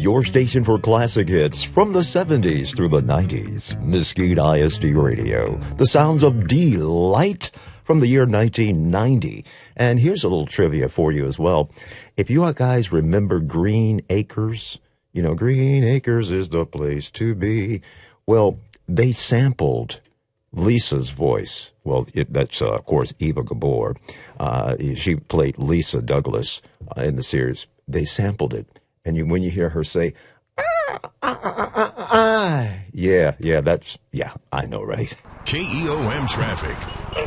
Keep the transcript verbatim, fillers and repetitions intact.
your station for classic hits from the seventies through the nineties. Mesquite I S D Radio, the sounds of delight from the year nineteen ninety. And here's a little trivia for you as well. If you guys remember Green Acres, you know, Green Acres is the place to be. Well, they sampled Lisa's voice. Well, it, that's, uh, of course, Eva Gabor. Uh, she played Lisa Douglas uh, in the series. They sampled it. And you, when you hear her say, ah, ah, ah, ah, ah, yeah, yeah, that's, yeah, I know, right? K E O M traffic.